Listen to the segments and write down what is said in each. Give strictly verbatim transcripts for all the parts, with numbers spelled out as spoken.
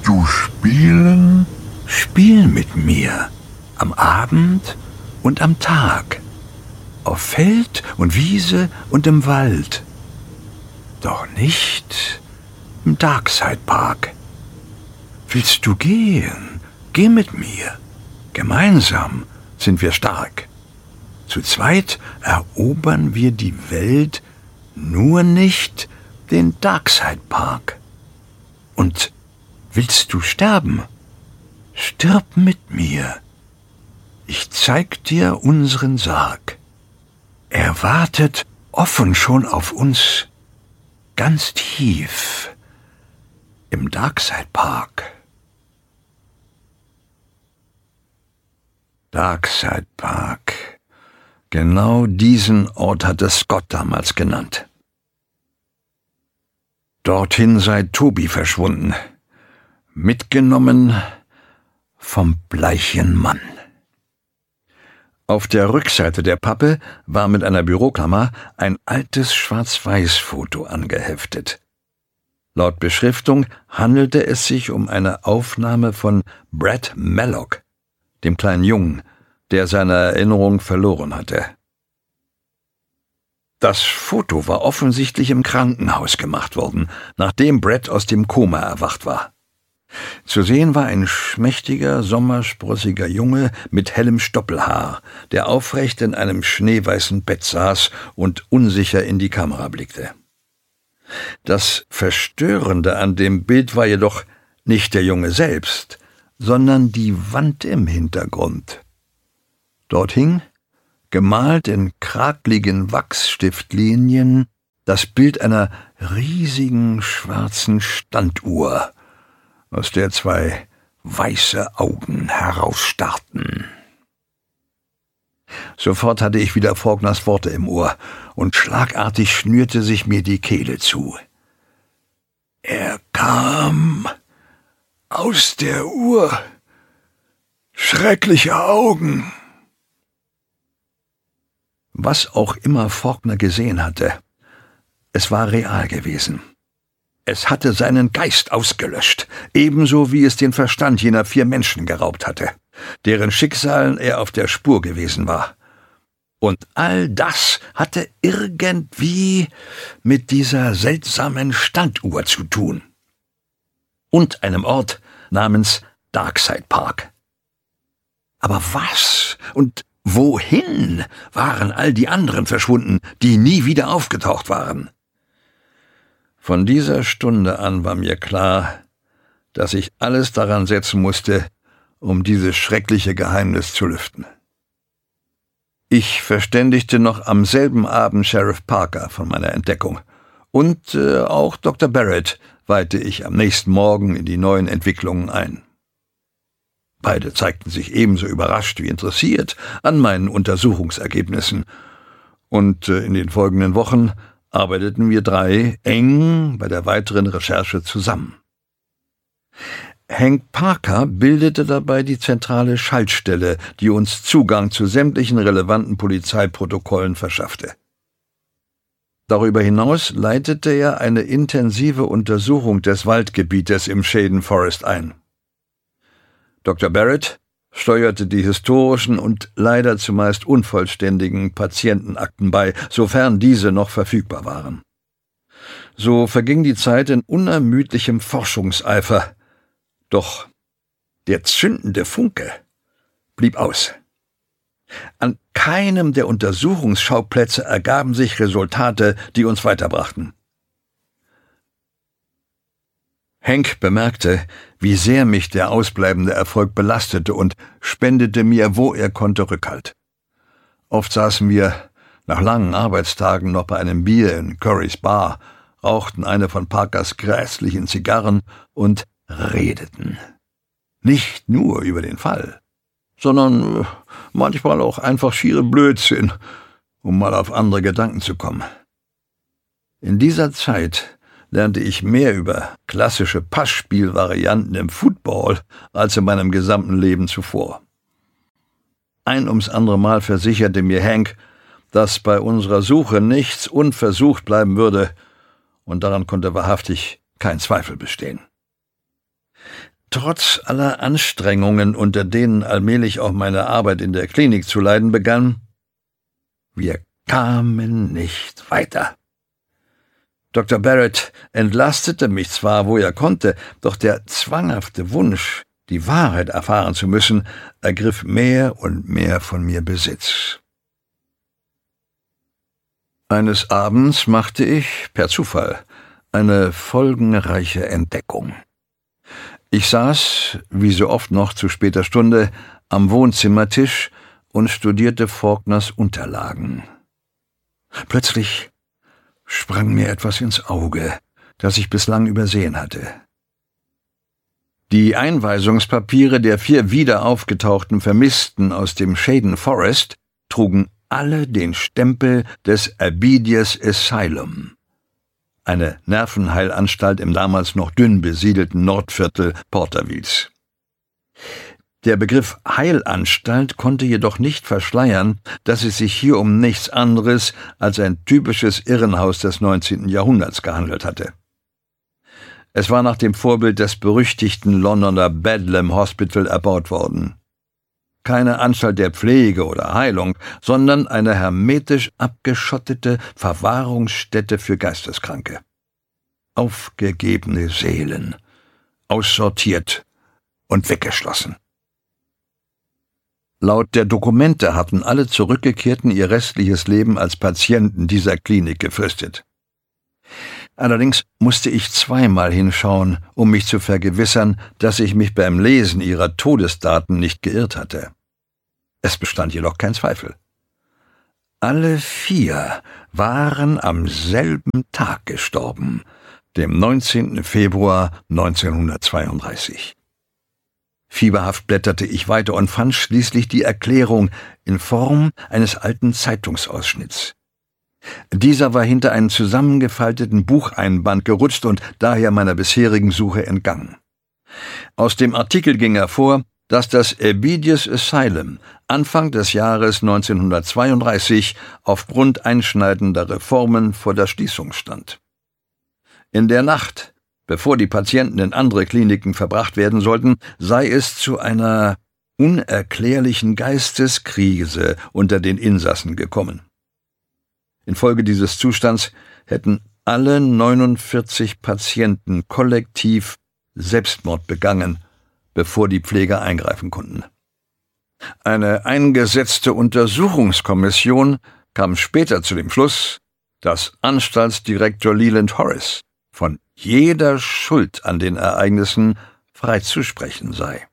du spielen? Spiel mit mir. Am Abend und am Tag. Auf Feld und Wiese und im Wald. Doch nicht im Darkside Park. Willst du gehen? Geh mit mir. Gemeinsam sind wir stark. Zu zweit erobern wir die Welt, nur nicht den Darkside Park. Und willst du sterben? Stirb mit mir. Ich zeig dir unseren Sarg. Er wartet offen schon auf uns, ganz tief im Darkside Park. Darkside Park. Genau diesen Ort hatte Scott damals genannt. Dorthin sei Toby verschwunden, mitgenommen vom bleichen Mann. Auf der Rückseite der Pappe war mit einer Büroklammer ein altes Schwarz-Weiß-Foto angeheftet. Laut Beschriftung handelte es sich um eine Aufnahme von Brad Mallock, dem kleinen Jungen, der seine Erinnerung verloren hatte. Das Foto war offensichtlich im Krankenhaus gemacht worden, nachdem Brad aus dem Koma erwacht war. Zu sehen war ein schmächtiger, sommersprossiger Junge mit hellem Stoppelhaar, der aufrecht in einem schneeweißen Bett saß und unsicher in die Kamera blickte. Das Verstörende an dem Bild war jedoch nicht der Junge selbst, sondern die Wand im Hintergrund. Dort hing, gemalt in krakligen Wachsstiftlinien, das Bild einer riesigen schwarzen Standuhr, aus der zwei weiße Augen herausstarrten. Sofort hatte ich wieder Faulkners Worte im Ohr, und schlagartig schnürte sich mir die Kehle zu. Er kam aus der Uhr. Schreckliche Augen. Was auch immer Faulkner gesehen hatte, es war real gewesen. Es hatte seinen Geist ausgelöscht, ebenso wie es den Verstand jener vier Menschen geraubt hatte, deren Schicksalen er auf der Spur gewesen war. Und all das hatte irgendwie mit dieser seltsamen Standuhr zu tun. Und einem Ort namens Darkside Park. Aber was und wohin waren all die anderen verschwunden, die nie wieder aufgetaucht waren? Von dieser Stunde an war mir klar, dass ich alles daran setzen musste, um dieses schreckliche Geheimnis zu lüften. Ich verständigte noch am selben Abend Sheriff Parker von meiner Entdeckung, und äh, auch Doktor Barrett weihte ich am nächsten Morgen in die neuen Entwicklungen ein. Beide zeigten sich ebenso überrascht wie interessiert an meinen Untersuchungsergebnissen, und äh, in den folgenden Wochen arbeiteten wir drei eng bei der weiteren Recherche zusammen. Hank Parker bildete dabei die zentrale Schaltstelle, die uns Zugang zu sämtlichen relevanten Polizeiprotokollen verschaffte. Darüber hinaus leitete er eine intensive Untersuchung des Waldgebietes im Shaden Forest ein. Doktor Barrett steuerte die historischen und leider zumeist unvollständigen Patientenakten bei, sofern diese noch verfügbar waren. So verging die Zeit in unermüdlichem Forschungseifer, doch der zündende Funke blieb aus. An keinem der Untersuchungsschauplätze ergaben sich Resultate, die uns weiterbrachten. Hank bemerkte, wie sehr mich der ausbleibende Erfolg belastete, und spendete mir, wo er konnte, Rückhalt. Oft saßen wir nach langen Arbeitstagen noch bei einem Bier in Currys Bar, rauchten eine von Parkers grässlichen Zigarren und redeten. Nicht nur über den Fall, sondern manchmal auch einfach schiere Blödsinn, um mal auf andere Gedanken zu kommen. In dieser Zeit lernte ich mehr über klassische Passspielvarianten im Football als in meinem gesamten Leben zuvor. Ein ums andere Mal versicherte mir Hank, dass bei unserer Suche nichts unversucht bleiben würde, und daran konnte wahrhaftig kein Zweifel bestehen. trotz aller Anstrengungen, unter denen allmählich auch meine Arbeit in der Klinik zu leiden begann, wir kamen nicht weiter. Doktor Barrett entlastete mich zwar, wo er konnte, doch der zwanghafte Wunsch, die Wahrheit erfahren zu müssen, ergriff mehr und mehr von mir Besitz. Eines Abends machte ich, per Zufall, eine folgenreiche Entdeckung. Ich saß, wie so oft noch zu später Stunde, am Wohnzimmertisch und studierte Faulkners Unterlagen. Plötzlich sprang mir etwas ins Auge, das ich bislang übersehen hatte. Die Einweisungspapiere der vier wieder aufgetauchten Vermissten aus dem Shaden Forest trugen alle den Stempel des Abidius Asylum, eine Nervenheilanstalt im damals noch dünn besiedelten Nordviertel Portervilles. Der Begriff Heilanstalt konnte jedoch nicht verschleiern, dass es sich hier um nichts anderes als ein typisches Irrenhaus des neunzehnten Jahrhunderts gehandelt hatte. Es war nach dem Vorbild des berüchtigten Londoner Bedlam Hospital erbaut worden. Keine Anstalt der Pflege oder Heilung, sondern eine hermetisch abgeschottete Verwahrungsstätte für Geisteskranke. Aufgegebene Seelen, aussortiert und weggeschlossen. Laut der Dokumente hatten alle Zurückgekehrten ihr restliches Leben als Patienten dieser Klinik gefristet. Allerdings musste ich zweimal hinschauen, um mich zu vergewissern, dass ich mich beim Lesen ihrer Todesdaten nicht geirrt hatte. Es bestand jedoch kein Zweifel. Alle vier waren am selben Tag gestorben, dem neunzehnten Februar neunzehnhundertzweiunddreißig. Fieberhaft blätterte ich weiter und fand schließlich die Erklärung in Form eines alten Zeitungsausschnitts. Dieser war hinter einen zusammengefalteten Bucheinband gerutscht und daher meiner bisherigen Suche entgangen. Aus dem Artikel ging hervor, dass das Abidius Asylum Anfang des Jahres neunzehnhundertzweiunddreißig aufgrund einschneidender Reformen vor der Schließung stand. In der Nacht, bevor die Patienten in andere Kliniken verbracht werden sollten, sei es zu einer unerklärlichen Geisteskrise unter den Insassen gekommen. Infolge dieses Zustands hätten alle neunundvierzig Patienten kollektiv Selbstmord begangen, bevor die Pfleger eingreifen konnten. Eine eingesetzte Untersuchungskommission kam später zu dem Schluss, dass Anstaltsdirektor Leland Horace von jeder Schuld an den Ereignissen freizusprechen sei.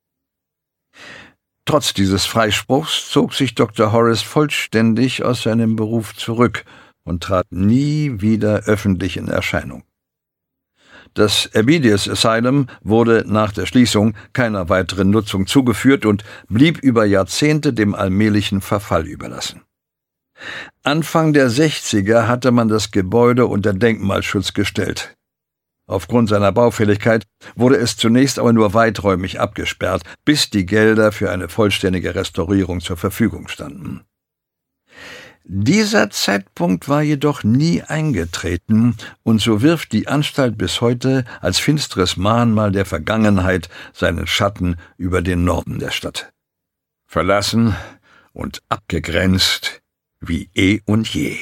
Trotz dieses Freispruchs zog sich Doktor Horace vollständig aus seinem Beruf zurück und trat nie wieder öffentlich in Erscheinung. Das Abidius Asylum wurde nach der Schließung keiner weiteren Nutzung zugeführt und blieb über Jahrzehnte dem allmählichen Verfall überlassen. Anfang der sechziger hatte man das Gebäude unter Denkmalschutz gestellt. Aufgrund seiner Baufälligkeit wurde es zunächst aber nur weiträumig abgesperrt, bis die Gelder für eine vollständige Restaurierung zur Verfügung standen. Dieser Zeitpunkt war jedoch nie eingetreten, und so wirft die Anstalt bis heute als finsteres Mahnmal der Vergangenheit seinen Schatten über den Norden der Stadt. Verlassen und abgegrenzt wie eh und je.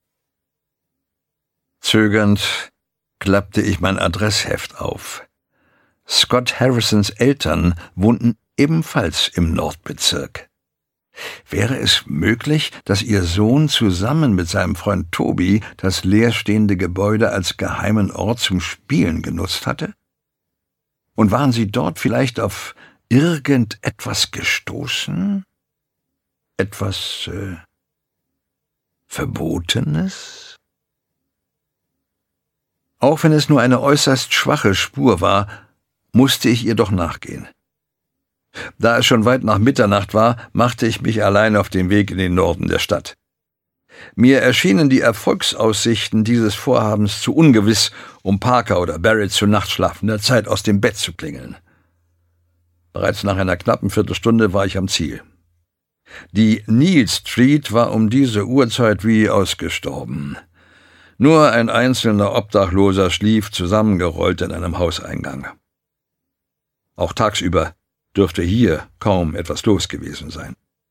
Zögernd klappte ich mein Adressheft auf. Scott Harrisons Eltern wohnten ebenfalls im Nordbezirk. Wäre es möglich, dass ihr Sohn zusammen mit seinem Freund Toby das leerstehende Gebäude als geheimen Ort zum Spielen genutzt hatte? Und waren sie dort vielleicht auf irgendetwas gestoßen? Etwas äh, Verbotenes? Auch wenn es nur eine äußerst schwache Spur war, musste ich ihr doch nachgehen. Da es schon weit nach Mitternacht war, machte ich mich allein auf den Weg in den Norden der Stadt. Mir erschienen die Erfolgsaussichten dieses Vorhabens zu ungewiss, um Parker oder Barrett zu nachtschlafender Zeit aus dem Bett zu klingeln. Bereits nach einer knappen Viertelstunde war ich am Ziel. Die Neal Street war um diese Uhrzeit wie ausgestorben. Nur ein einzelner Obdachloser schlief zusammengerollt in einem Hauseingang. Auch tagsüber dürfte hier kaum etwas los gewesen sein.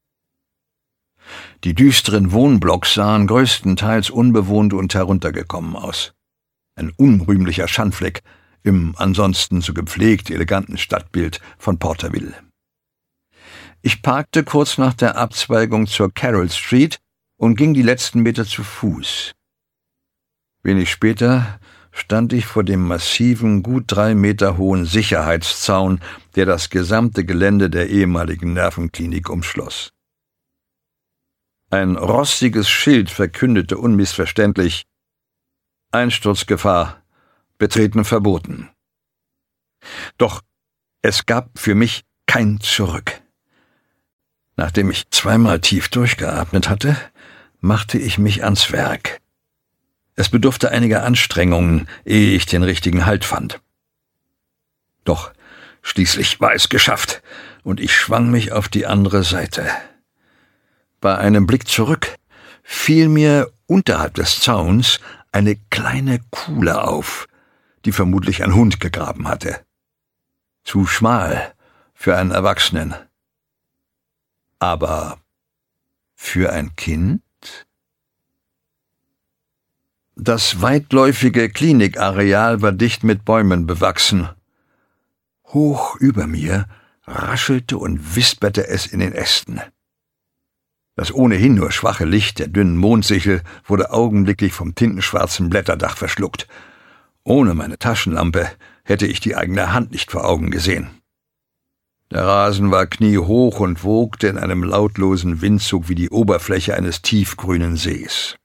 Die düsteren Wohnblocks sahen größtenteils unbewohnt und heruntergekommen aus. Ein unrühmlicher Schandfleck im ansonsten so gepflegt eleganten Stadtbild von Porterville. Ich parkte kurz nach der Abzweigung zur Carroll Street und ging die letzten Meter zu Fuß. Wenig später stand ich vor dem massiven, gut drei Meter hohen Sicherheitszaun, der das gesamte Gelände der ehemaligen Nervenklinik umschloss. Ein rostiges Schild verkündete unmissverständlich: Einsturzgefahr, Betreten verboten. Doch es gab für mich kein Zurück. Nachdem ich zweimal tief durchgeatmet hatte, machte ich mich ans Werk. Es bedurfte einiger Anstrengungen, ehe ich den richtigen Halt fand. Doch schließlich war es geschafft, und ich schwang mich auf die andere Seite. Bei einem Blick zurück fiel mir unterhalb des Zauns eine kleine Kuhle auf, die vermutlich ein Hund gegraben hatte. Zu schmal für einen Erwachsenen. Aber für ein Kind? Das weitläufige Klinikareal war dicht mit Bäumen bewachsen. Hoch über mir raschelte und wisperte es in den Ästen. Das ohnehin nur schwache Licht der dünnen Mondsichel wurde augenblicklich vom tintenschwarzen Blätterdach verschluckt. Ohne meine Taschenlampe hätte ich die eigene Hand nicht vor Augen gesehen. Der Rasen war kniehoch und wogte in einem lautlosen Windzug wie die Oberfläche eines tiefgrünen Sees.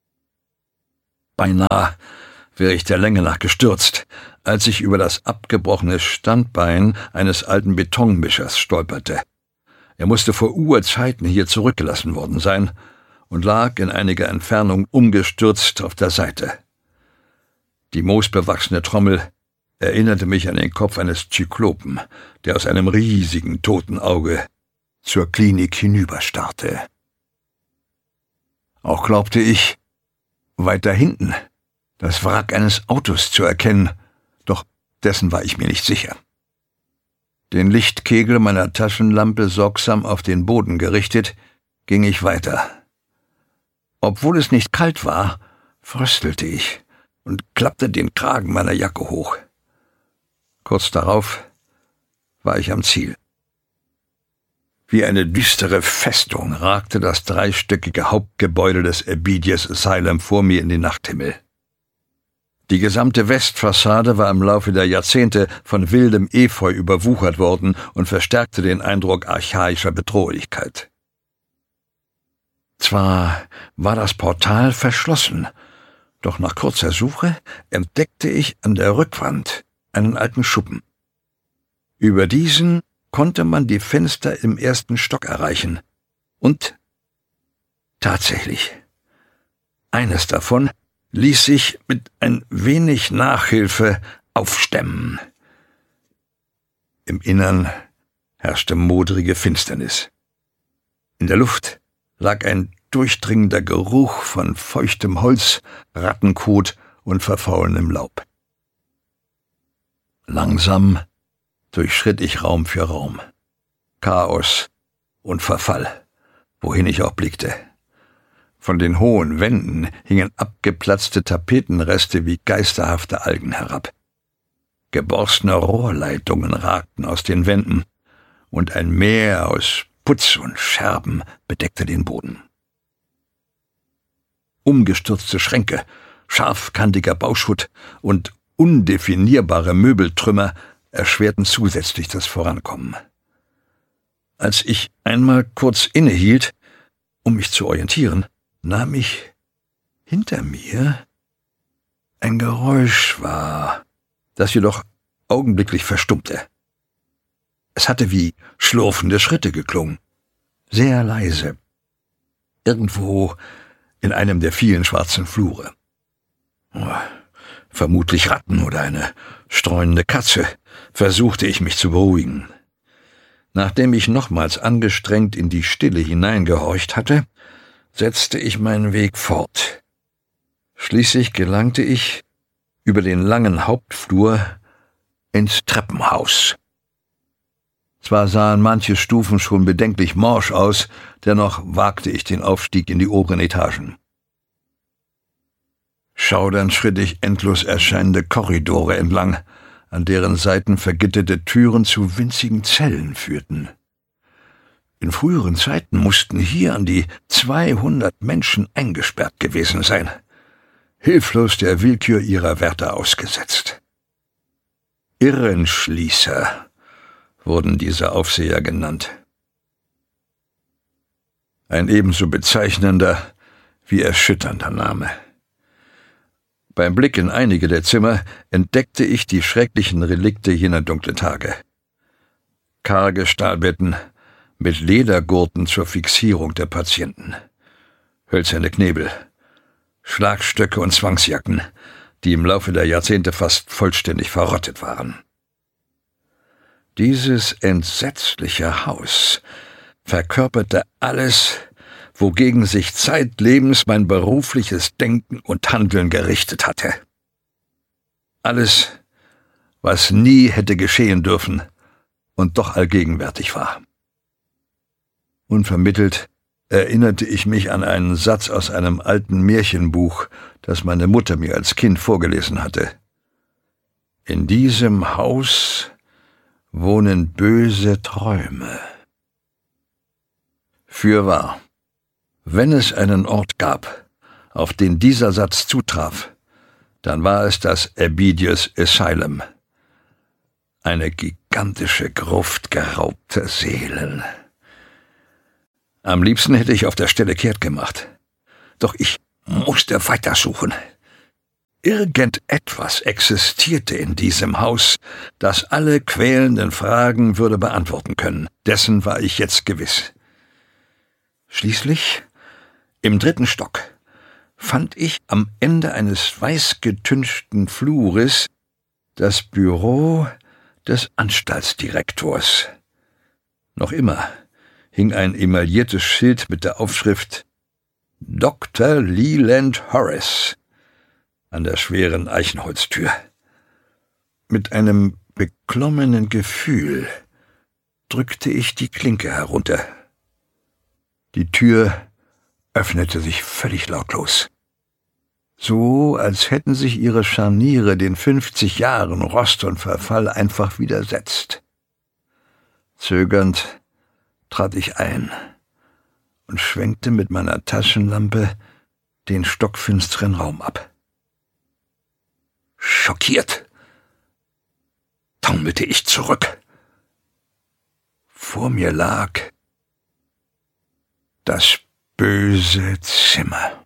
Beinahe wäre ich der Länge nach gestürzt, als ich über das abgebrochene Standbein eines alten Betonmischers stolperte. Er musste vor Urzeiten hier zurückgelassen worden sein und lag in einiger Entfernung umgestürzt auf der Seite. Die moosbewachsene Trommel erinnerte mich an den Kopf eines Zyklopen, der aus einem riesigen toten Auge zur Klinik hinüberstarrte. Auch glaubte ich, weiter hinten das Wrack eines Autos zu erkennen, doch dessen war ich mir nicht sicher. Den Lichtkegel meiner Taschenlampe sorgsam auf den Boden gerichtet, ging ich weiter. Obwohl es nicht kalt war, fröstelte ich und klappte den Kragen meiner Jacke hoch. Kurz darauf war ich am Ziel. Wie eine düstere Festung ragte das dreistöckige Hauptgebäude des Abidius Asylum vor mir in den Nachthimmel. Die gesamte Westfassade war im Laufe der Jahrzehnte von wildem Efeu überwuchert worden und verstärkte den Eindruck archaischer Bedrohlichkeit. Zwar war das Portal verschlossen, doch nach kurzer Suche entdeckte ich an der Rückwand einen alten Schuppen. Über diesen konnte man die Fenster im ersten Stock erreichen. Und tatsächlich, eines davon ließ sich mit ein wenig Nachhilfe aufstemmen. Im Innern herrschte modrige Finsternis. In der Luft lag ein durchdringender Geruch von feuchtem Holz, Rattenkot und verfaulenem Laub. Langsam durchschritt ich Raum für Raum. Chaos und Verfall, wohin ich auch blickte. Von den hohen Wänden hingen abgeplatzte Tapetenreste wie geisterhafte Algen herab. Geborstene Rohrleitungen ragten aus den Wänden, und ein Meer aus Putz und Scherben bedeckte den Boden. Umgestürzte Schränke, scharfkantiger Bauschutt und undefinierbare Möbeltrümmer erschwerten zusätzlich das Vorankommen. Als ich einmal kurz innehielt, um mich zu orientieren, nahm ich hinter mir ein Geräusch wahr, das jedoch augenblicklich verstummte. Es hatte wie schlurfende Schritte geklungen, sehr leise, irgendwo in einem der vielen schwarzen Flure. Oh, vermutlich Ratten oder eine streunende Katze, versuchte ich mich zu beruhigen. Nachdem ich nochmals angestrengt in die Stille hineingehorcht hatte, setzte ich meinen Weg fort. Schließlich gelangte ich über den langen Hauptflur ins Treppenhaus. Zwar sahen manche Stufen schon bedenklich morsch aus, dennoch wagte ich den Aufstieg in die oberen Etagen. Schaudernd schritt ich endlos erscheinende Korridore entlang, an deren Seiten vergitterte Türen zu winzigen Zellen führten. In früheren Zeiten mussten hier an die zweihundert Menschen eingesperrt gewesen sein, hilflos der Willkür ihrer Wärter ausgesetzt. Irrenschließer wurden diese Aufseher genannt. Ein ebenso bezeichnender wie erschütternder Name. Beim Blick in einige der Zimmer entdeckte ich die schrecklichen Relikte jener dunklen Tage. Karge Stahlbetten mit Ledergurten zur Fixierung der Patienten, hölzerne Knebel, Schlagstöcke und Zwangsjacken, die im Laufe der Jahrzehnte fast vollständig verrottet waren. Dieses entsetzliche Haus verkörperte alles, wogegen sich zeitlebens mein berufliches Denken und Handeln gerichtet hatte. Alles, was nie hätte geschehen dürfen und doch allgegenwärtig war. Unvermittelt erinnerte ich mich an einen Satz aus einem alten Märchenbuch, das meine Mutter mir als Kind vorgelesen hatte. In diesem Haus wohnen böse Träume. Fürwahr, wenn es einen Ort gab, auf den dieser Satz zutraf, dann war es das Abidius Asylum. Eine gigantische Gruft geraubter Seelen. Am liebsten hätte ich auf der Stelle kehrt gemacht. Doch ich musste weitersuchen. Irgendetwas existierte in diesem Haus, das alle quälenden Fragen würde beantworten können. Dessen war ich jetzt gewiss. Schließlich, im dritten Stock, fand ich am Ende eines weißgetünchten Flures das Büro des Anstaltsdirektors. Noch immer hing ein emailliertes Schild mit der Aufschrift Doktor Leland Horace an der schweren Eichenholztür. Mit einem beklommenen Gefühl drückte ich die Klinke herunter. Die Tür öffnete sich völlig lautlos. So, als hätten sich ihre Scharniere den fünfzig Jahren Rost und Verfall einfach widersetzt. Zögernd trat ich ein und schwenkte mit meiner Taschenlampe den stockfinsteren Raum ab. Schockiert taumelte ich zurück. Vor mir lag das böse Zimmer.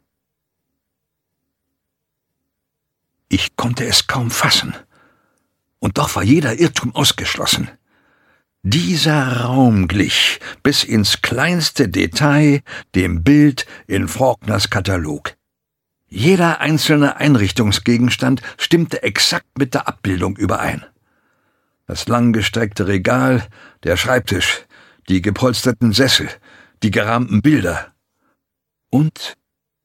Ich konnte es kaum fassen, und doch war jeder Irrtum ausgeschlossen. Dieser Raum glich bis ins kleinste Detail dem Bild in Faulkners Katalog. Jeder einzelne Einrichtungsgegenstand stimmte exakt mit der Abbildung überein. Das langgestreckte Regal, der Schreibtisch, die gepolsterten Sessel, die gerahmten Bilder und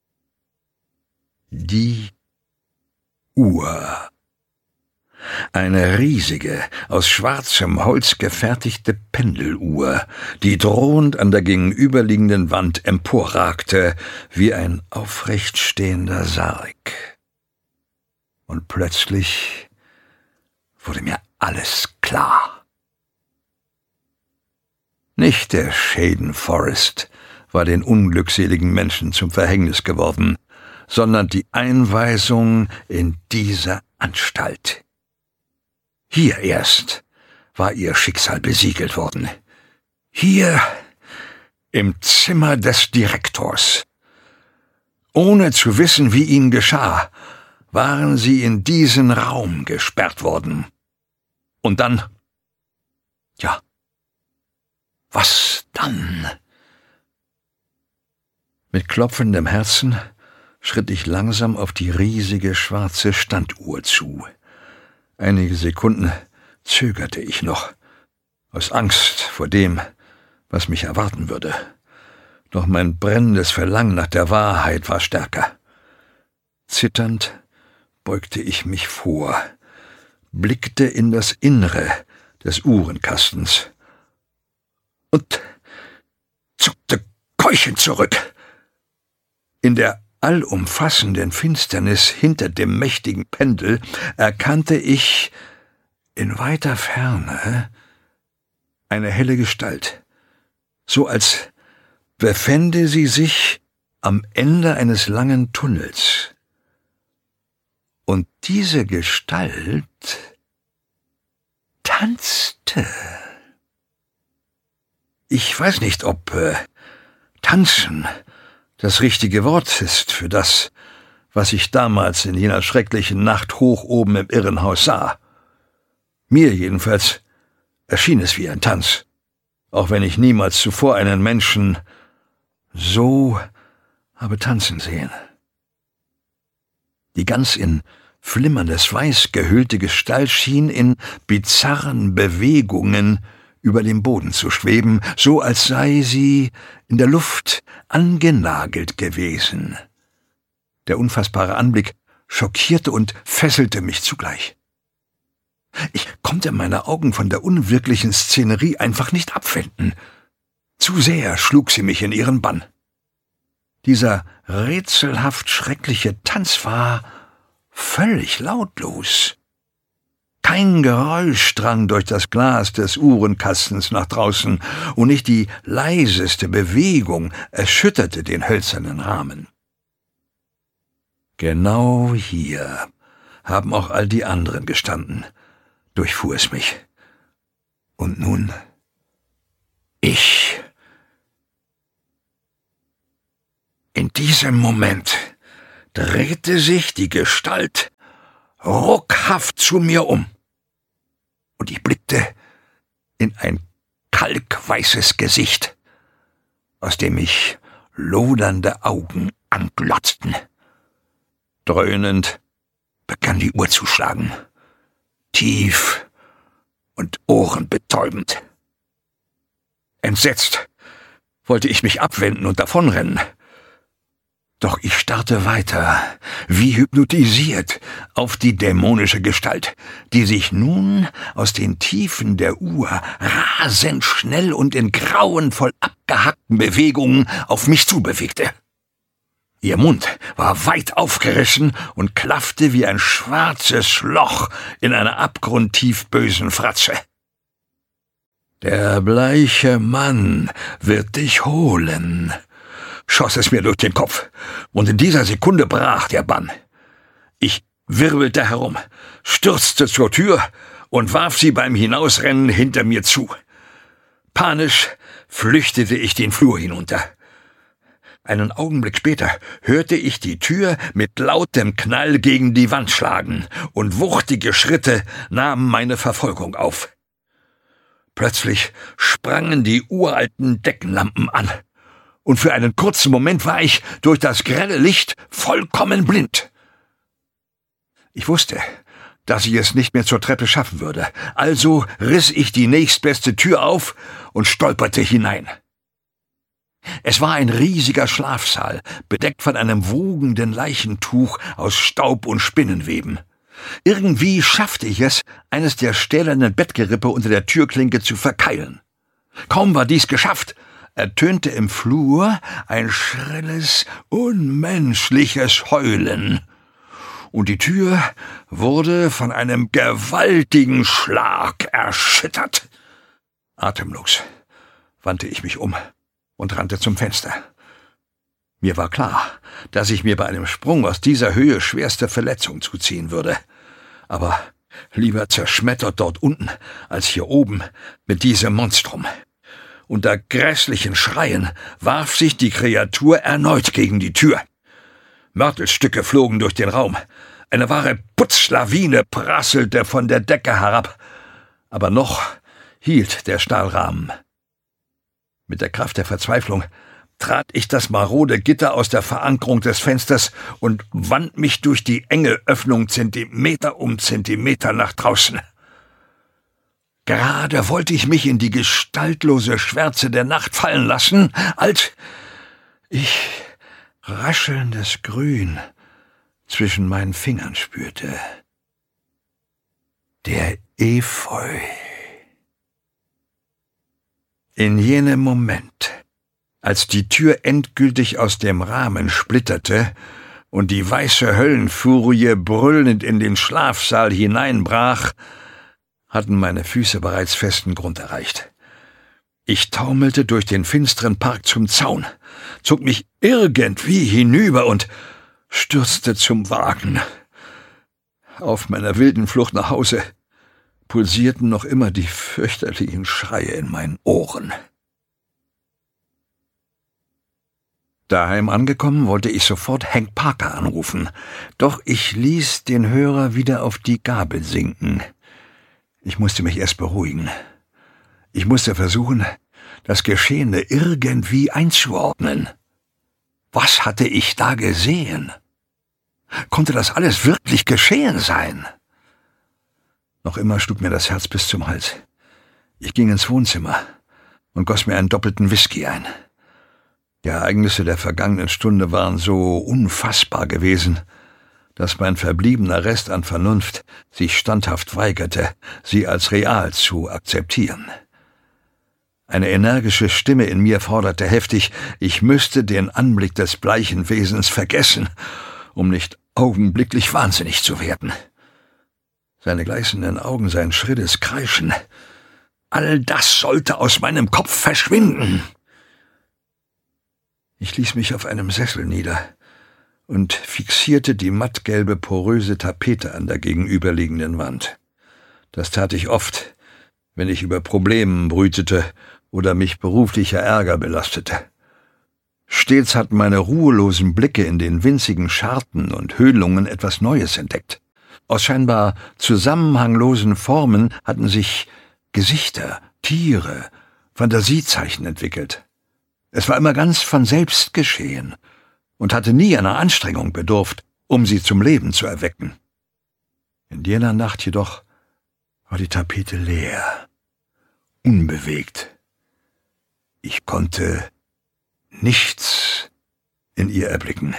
die Uhr. Eine riesige, aus schwarzem Holz gefertigte Pendeluhr, die drohend an der gegenüberliegenden Wand emporragte, wie ein aufrecht stehender Sarg. Und plötzlich wurde mir alles klar. Nicht der Shaden Forest war den unglückseligen Menschen zum Verhängnis geworden, sondern die Einweisung in diese Anstalt. Hier erst war ihr Schicksal besiegelt worden. Hier im Zimmer des Direktors. Ohne zu wissen, wie ihnen geschah, waren sie in diesen Raum gesperrt worden. Und dann, ja, was dann? Mit klopfendem Herzen schritt ich langsam auf die riesige schwarze Standuhr zu. Einige Sekunden zögerte ich noch, aus Angst vor dem, was mich erwarten würde. Doch mein brennendes Verlangen nach der Wahrheit war stärker. Zitternd beugte ich mich vor, blickte in das Innere des Uhrenkastens und zuckte keuchend zurück. In der allumfassenden Finsternis hinter dem mächtigen Pendel erkannte ich in weiter Ferne eine helle Gestalt, so als befände sie sich am Ende eines langen Tunnels. Und diese Gestalt tanzte. Ich weiß nicht, ob äh, tanzen das richtige Wort ist für das, was ich damals in jener schrecklichen Nacht hoch oben im Irrenhaus sah. Mir jedenfalls erschien es wie ein Tanz, auch wenn ich niemals zuvor einen Menschen so habe tanzen sehen. Die ganz in flimmerndes Weiß gehüllte Gestalt schien in bizarren Bewegungen über dem Boden zu schweben, so als sei sie in der Luft angenagelt gewesen. Der unfassbare Anblick schockierte und fesselte mich zugleich. Ich konnte meine Augen von der unwirklichen Szenerie einfach nicht abwenden. Zu sehr schlug sie mich in ihren Bann. Dieser rätselhaft schreckliche Tanz war völlig lautlos. Kein Geräusch drang durch das Glas des Uhrenkastens nach draußen, und nicht die leiseste Bewegung erschütterte den hölzernen Rahmen. Genau hier haben auch all die anderen gestanden, durchfuhr es mich. Und nun ich. In diesem Moment drehte sich die Gestalt ruckhaft zu mir um, und ich blickte in ein kalkweißes Gesicht, aus dem mich lodernde Augen anglotzten. Dröhnend begann die Uhr zu schlagen, tief und ohrenbetäubend. Entsetzt wollte ich mich abwenden und davonrennen. Doch ich starrte weiter, wie hypnotisiert, auf die dämonische Gestalt, die sich nun aus den Tiefen der Uhr rasend schnell und in grauenvoll abgehackten Bewegungen auf mich zubewegte. Ihr Mund war weit aufgerissen und klaffte wie ein schwarzes Loch in einer abgrundtief bösen Fratze. »Der bleiche Mann wird dich holen«, schoss es mir durch den Kopf, und in dieser Sekunde brach der Bann. Ich wirbelte herum, stürzte zur Tür und warf sie beim Hinausrennen hinter mir zu. Panisch flüchtete ich den Flur hinunter. Einen Augenblick später hörte ich die Tür mit lautem Knall gegen die Wand schlagen, und wuchtige Schritte nahmen meine Verfolgung auf. Plötzlich sprangen die uralten Deckenlampen an, und für einen kurzen Moment war ich durch das grelle Licht vollkommen blind. Ich wusste, dass ich es nicht mehr zur Treppe schaffen würde, also riss ich die nächstbeste Tür auf und stolperte hinein. Es war ein riesiger Schlafsaal, bedeckt von einem wogenden Leichentuch aus Staub und Spinnenweben. Irgendwie schaffte ich es, eines der stählernen Bettgerippe unter der Türklinke zu verkeilen. Kaum war dies geschafft, ertönte im Flur ein schrilles, unmenschliches Heulen, und die Tür wurde von einem gewaltigen Schlag erschüttert. Atemlos wandte ich mich um und rannte zum Fenster. Mir war klar, dass ich mir bei einem Sprung aus dieser Höhe schwerste Verletzung zuziehen würde. Aber lieber zerschmettert dort unten als hier oben mit diesem Monstrum. Unter grässlichen Schreien warf sich die Kreatur erneut gegen die Tür. Mörtelstücke flogen durch den Raum. Eine wahre Putzlawine prasselte von der Decke herab. Aber noch hielt der Stahlrahmen. Mit der Kraft der Verzweiflung trat ich das marode Gitter aus der Verankerung des Fensters und wand mich durch die enge Öffnung Zentimeter um Zentimeter nach draußen. Gerade wollte ich mich in die gestaltlose Schwärze der Nacht fallen lassen, als ich raschelndes Grün zwischen meinen Fingern spürte. Der Efeu. In jenem Moment, als die Tür endgültig aus dem Rahmen splitterte und die weiße Höllenfurie brüllend in den Schlafsaal hineinbrach, hatten meine Füße bereits festen Grund erreicht. Ich taumelte durch den finsteren Park zum Zaun, zog mich irgendwie hinüber und stürzte zum Wagen. Auf meiner wilden Flucht nach Hause pulsierten noch immer die fürchterlichen Schreie in meinen Ohren. Daheim angekommen, wollte ich sofort Hank Parker anrufen, doch ich ließ den Hörer wieder auf die Gabel sinken. Ich musste mich erst beruhigen. Ich musste versuchen, das Geschehene irgendwie einzuordnen. Was hatte ich da gesehen? Konnte das alles wirklich geschehen sein? Noch immer schlug mir das Herz bis zum Hals. Ich ging ins Wohnzimmer und goss mir einen doppelten Whisky ein. Die Ereignisse der vergangenen Stunde waren so unfassbar gewesen, dass mein verbliebener Rest an Vernunft sich standhaft weigerte, sie als real zu akzeptieren. Eine energische Stimme in mir forderte heftig, ich müsste den Anblick des bleichen Wesens vergessen, um nicht augenblicklich wahnsinnig zu werden. Seine gleißenden Augen, sein schrilles Kreischen, all das sollte aus meinem Kopf verschwinden. Ich ließ mich auf einem Sessel nieder und fixierte die mattgelbe, poröse Tapete an der gegenüberliegenden Wand. Das tat ich oft, wenn ich über Problemen brütete oder mich beruflicher Ärger belastete. Stets hatten meine ruhelosen Blicke in den winzigen Scharten und Höhlungen etwas Neues entdeckt. Aus scheinbar zusammenhanglosen Formen hatten sich Gesichter, Tiere, Fantasiezeichen entwickelt. Es war immer ganz von selbst geschehen und hatte nie einer Anstrengung bedurft, um sie zum Leben zu erwecken. In jener Nacht jedoch war die Tapete leer, unbewegt. Ich konnte nichts in ihr erblicken.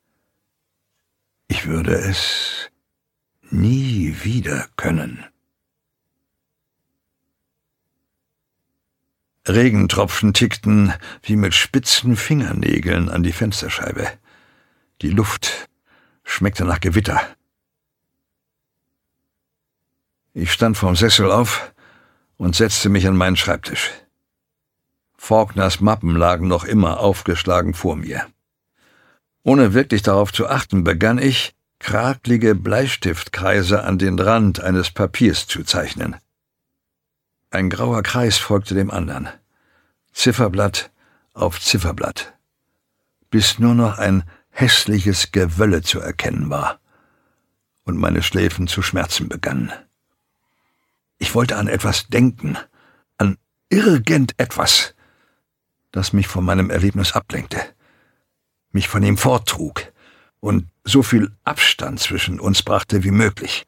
Ich würde es nie wieder können. Regentropfen tickten wie mit spitzen Fingernägeln an die Fensterscheibe. Die Luft schmeckte nach Gewitter. Ich stand vom Sessel auf und setzte mich an meinen Schreibtisch. Faulkners Mappen lagen noch immer aufgeschlagen vor mir. Ohne wirklich darauf zu achten, begann ich, kraklige Bleistiftkreise an den Rand eines Papiers zu zeichnen. Ein grauer Kreis folgte dem anderen, Zifferblatt auf Zifferblatt, bis nur noch ein hässliches Gewölle zu erkennen war und meine Schläfen zu schmerzen begannen. Ich wollte an etwas denken, an irgendetwas, das mich von meinem Erlebnis ablenkte, mich von ihm forttrug und so viel Abstand zwischen uns brachte wie möglich.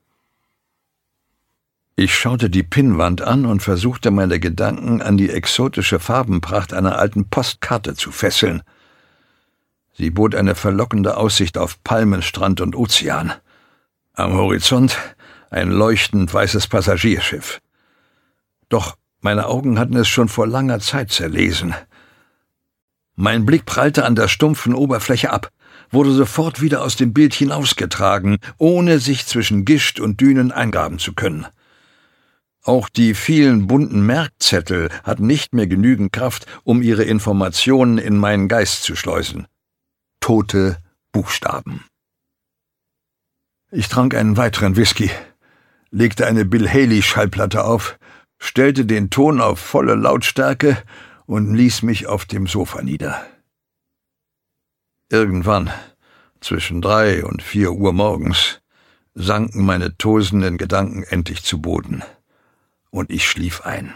Ich schaute die Pinnwand an und versuchte, meine Gedanken an die exotische Farbenpracht einer alten Postkarte zu fesseln. Sie bot eine verlockende Aussicht auf Palmen, Strand und Ozean. Am Horizont ein leuchtend weißes Passagierschiff. Doch meine Augen hatten es schon vor langer Zeit zerlesen. Mein Blick prallte an der stumpfen Oberfläche ab, wurde sofort wieder aus dem Bild hinausgetragen, ohne sich zwischen Gischt und Dünen eingraben zu können. Auch die vielen bunten Merkzettel hatten nicht mehr genügend Kraft, um ihre Informationen in meinen Geist zu schleusen. Tote Buchstaben. Ich trank einen weiteren Whisky, legte eine Bill Haley-Schallplatte auf, stellte den Ton auf volle Lautstärke und ließ mich auf dem Sofa nieder. Irgendwann, zwischen drei und vier Uhr morgens, sanken meine tosenden Gedanken endlich zu Boden. Und ich schlief ein.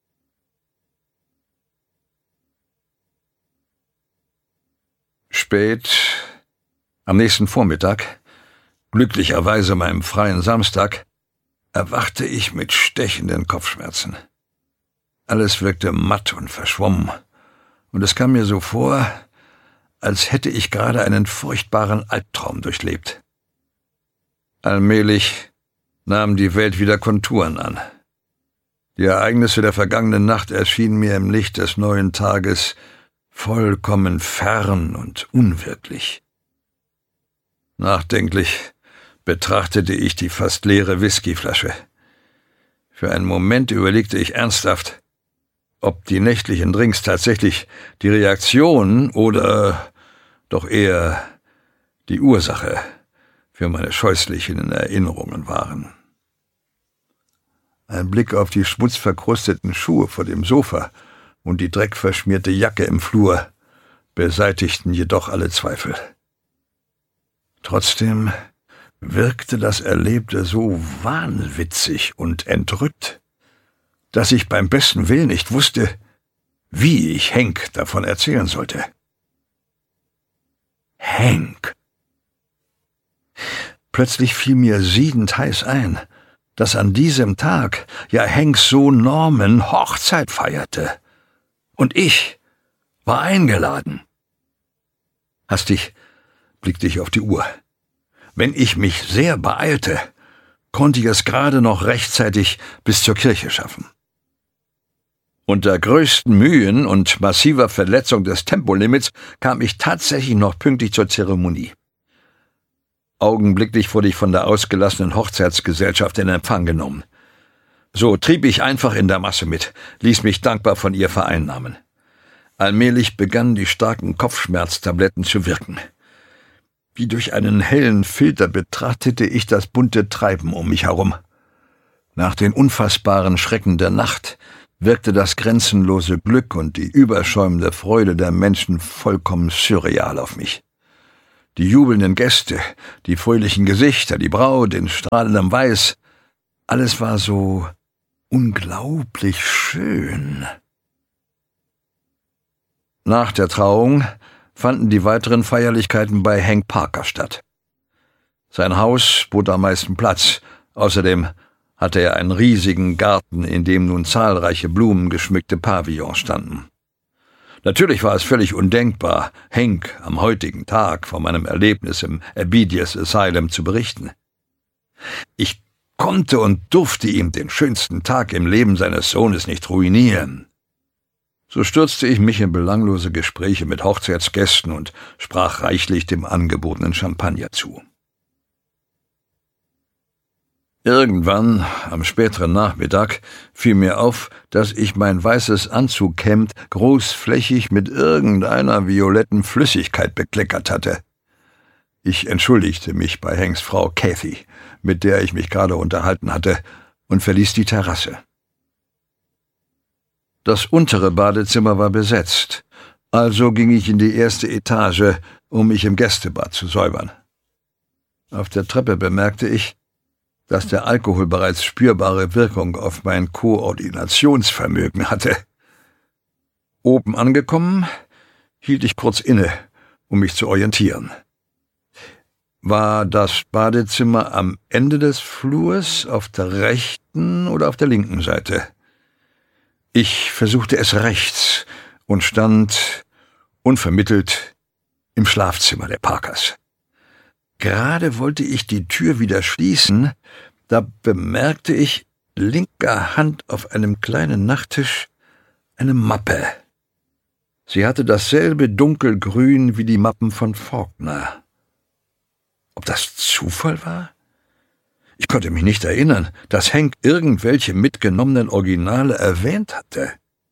Spät, am nächsten Vormittag, glücklicherweise meinem freien Samstag, erwachte ich mit stechenden Kopfschmerzen. Alles wirkte matt und verschwommen, und es kam mir so vor, als hätte ich gerade einen furchtbaren Albtraum durchlebt. Allmählich nahm die Welt wieder Konturen an. Die Ereignisse der vergangenen Nacht erschienen mir im Licht des neuen Tages vollkommen fern und unwirklich. Nachdenklich betrachtete ich die fast leere Whiskyflasche. Für einen Moment überlegte ich ernsthaft, ob die nächtlichen Drinks tatsächlich die Reaktion oder doch eher die Ursache für meine scheußlichen Erinnerungen waren. Ein Blick auf die schmutzverkrusteten Schuhe vor dem Sofa und die dreckverschmierte Jacke im Flur beseitigten jedoch alle Zweifel. Trotzdem wirkte das Erlebte so wahnwitzig und entrückt, dass ich beim besten Willen nicht wusste, wie ich Hank davon erzählen sollte. Hank! Plötzlich fiel mir siedend heiß ein, dass an diesem Tag ja Hanks Sohn Norman Hochzeit feierte. Und ich war eingeladen. Hastig blickte ich auf die Uhr. Wenn ich mich sehr beeilte, konnte ich es gerade noch rechtzeitig bis zur Kirche schaffen. Unter größten Mühen und massiver Verletzung des Tempolimits kam ich tatsächlich noch pünktlich zur Zeremonie. Augenblicklich wurde ich von der ausgelassenen Hochzeitsgesellschaft in Empfang genommen. So trieb ich einfach in der Masse mit, ließ mich dankbar von ihr vereinnahmen. Allmählich begannen die starken Kopfschmerztabletten zu wirken. Wie durch einen hellen Filter betrachtete ich das bunte Treiben um mich herum. Nach den unfassbaren Schrecken der Nacht wirkte das grenzenlose Glück und die überschäumende Freude der Menschen vollkommen surreal auf mich. Die jubelnden Gäste, die fröhlichen Gesichter, die Braut in strahlendem Weiß, alles war so unglaublich schön. Nach der Trauung fanden die weiteren Feierlichkeiten bei Hank Parker statt. Sein Haus bot am meisten Platz, außerdem hatte er einen riesigen Garten, in dem nun zahlreiche blumengeschmückte Pavillons standen. Natürlich war es völlig undenkbar, Hank am heutigen Tag von meinem Erlebnis im Abidius Asylum zu berichten. Ich konnte und durfte ihm den schönsten Tag im Leben seines Sohnes nicht ruinieren. So stürzte ich mich in belanglose Gespräche mit Hochzeitsgästen und sprach reichlich dem angebotenen Champagner zu. Irgendwann, am späteren Nachmittag, fiel mir auf, dass ich mein weißes Anzughemd großflächig mit irgendeiner violetten Flüssigkeit bekleckert hatte. Ich entschuldigte mich bei Hanks Frau Cathy, mit der ich mich gerade unterhalten hatte, und verließ die Terrasse. Das untere Badezimmer war besetzt, also ging ich in die erste Etage, um mich im Gästebad zu säubern. Auf der Treppe bemerkte ich, dass der Alkohol bereits spürbare Wirkung auf mein Koordinationsvermögen hatte. Oben angekommen, hielt ich kurz inne, um mich zu orientieren. War das Badezimmer am Ende des Flurs, auf der rechten oder auf der linken Seite? Ich versuchte es rechts und stand unvermittelt im Schlafzimmer der Parkers. Gerade wollte ich die Tür wieder schließen, da bemerkte ich linker Hand auf einem kleinen Nachttisch eine Mappe. Sie hatte dasselbe Dunkelgrün wie die Mappen von Faulkner. Ob das Zufall war? Ich konnte mich nicht erinnern, dass Hank irgendwelche mitgenommenen Originale erwähnt hatte.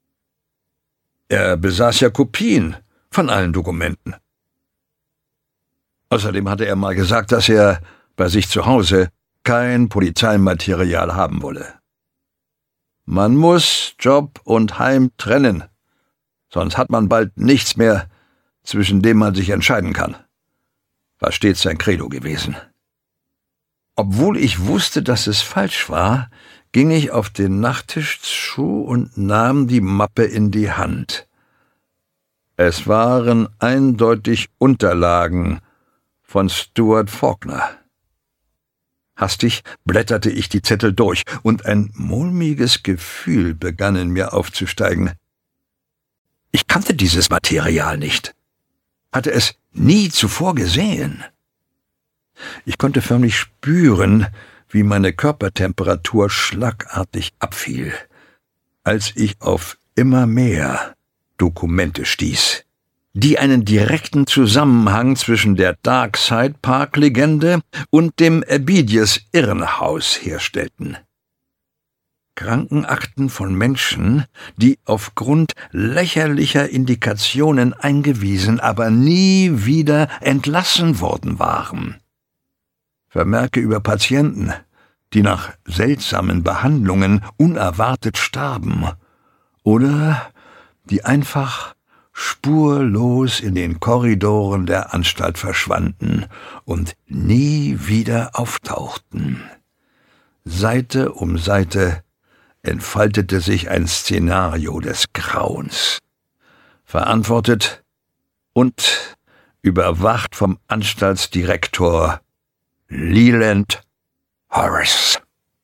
Er besaß ja Kopien von allen Dokumenten. Außerdem hatte er mal gesagt, dass er bei sich zu Hause kein Polizeimaterial haben wolle. Man muss Job und Heim trennen, sonst hat man bald nichts mehr, zwischen dem man sich entscheiden kann, war stets sein Credo gewesen. Obwohl ich wusste, dass es falsch war, ging ich auf den Nachttisch zu und nahm die Mappe in die Hand. Es waren eindeutig Unterlagen von Stuart Faulkner. Hastig blätterte ich die Zettel durch, und ein mulmiges Gefühl begann in mir aufzusteigen. Ich kannte dieses Material nicht, hatte es nie zuvor gesehen. Ich konnte förmlich spüren, wie meine Körpertemperatur schlagartig abfiel, als ich auf immer mehr Dokumente stieß, die einen direkten Zusammenhang zwischen der Darkside Park-Legende und dem Abidius Irrenhaus herstellten. Krankenakten von Menschen, die aufgrund lächerlicher Indikationen eingewiesen, aber nie wieder entlassen worden waren. Vermerke über Patienten, die nach seltsamen Behandlungen unerwartet starben oder die einfach spurlos in den Korridoren der Anstalt verschwanden und nie wieder auftauchten. Seite um Seite entfaltete sich ein Szenario des Grauens, verantwortet und überwacht vom Anstaltsdirektor Leland Horace.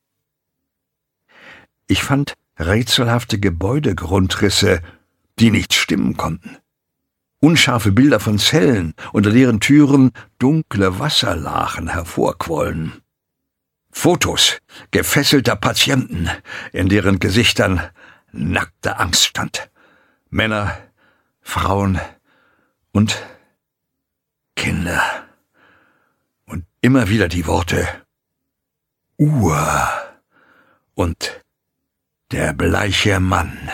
Ich fand rätselhafte Gebäudegrundrisse, die nicht stimmen konnten. Unscharfe Bilder von Zellen, unter deren Türen dunkle Wasserlachen hervorquollen. Fotos gefesselter Patienten, in deren Gesichtern nackte Angst stand. Männer, Frauen und Kinder. Und immer wieder die Worte Uhr und der bleiche Mann.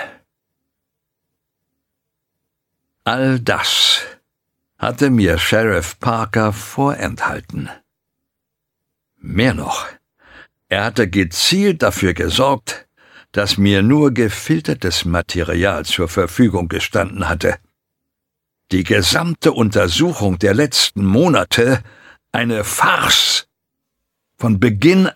All das hatte mir Sheriff Parker vorenthalten. Mehr noch, er hatte gezielt dafür gesorgt, dass mir nur gefiltertes Material zur Verfügung gestanden hatte. Die gesamte Untersuchung der letzten Monate eine Farce. Von Beginn